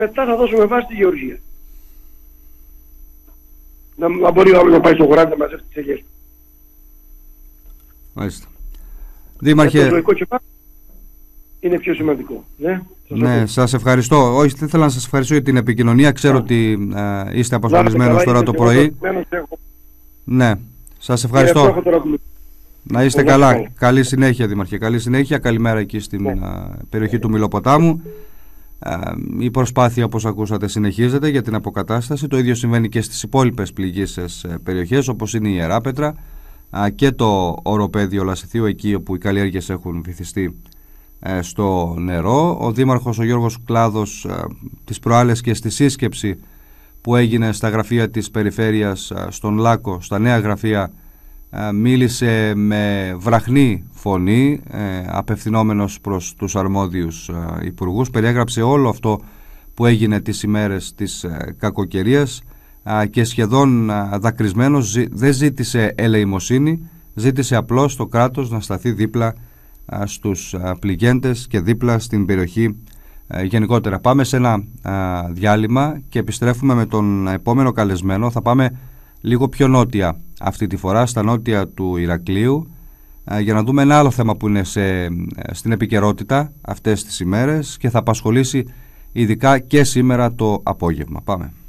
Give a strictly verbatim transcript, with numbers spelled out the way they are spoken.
Μετά θα δώσουμε βάση στη γεωργία. Να, να μπορεί ο άλλος να πάει στο χωράφι να μαζεύει τις ελιές του. Μάλιστα. Δήμαρχε... Το ζωικό κεφάλαιο είναι πιο σημαντικό. Ναι, σας, ναι, σας ευχαριστώ. Όχι, δεν ήθελα να σας ευχαριστώ για την επικοινωνία. Ξέρω yeah. ότι ε, είστε απασχολημένος τώρα το πρωί. Έχω... Ναι, σας ευχαριστώ. Να είστε Πολύ καλά. καλά. Καλή συνέχεια, Δήμαρχε. Καλή συνέχεια. Καλημέρα εκεί στην yeah. περιοχή του Μυλοποτάμου. Η προσπάθεια, όπως ακούσατε, συνεχίζεται για την αποκατάσταση. Το ίδιο συμβαίνει και στις υπόλοιπες πληγήσεις περιοχές, όπως είναι η Ιεράπετρα και το οροπέδιο Λασιθίου, εκεί όπου οι καλλιέργειες έχουν βυθιστεί στο νερό. Ο Δήμαρχος ο Γιώργος Κλάδος τις προάλλες και στη σύσκεψη που έγινε στα γραφεία της περιφέρειας στον Λάκο, στα νέα γραφεία, μίλησε με βραχνή φωνή, απευθυνόμενος προς τους αρμόδιους υπουργούς. Περιέγραψε όλο αυτό που έγινε τις ημέρες της κακοκαιρίας και σχεδόν δακρυσμένος δεν ζήτησε ελεημοσύνη, ζήτησε απλώς το κράτος να σταθεί δίπλα στους πληγέντες και δίπλα στην περιοχή γενικότερα. Πάμε σε ένα διάλειμμα και επιστρέφουμε με τον επόμενο καλεσμένο. Θα πάμε λίγο πιο νότια αυτή τη φορά, στα νότια του Ηρακλείου, για να δούμε ένα άλλο θέμα που είναι σε, στην επικαιρότητα αυτές τις ημέρες και θα απασχολήσει ειδικά και σήμερα το απόγευμα. Πάμε.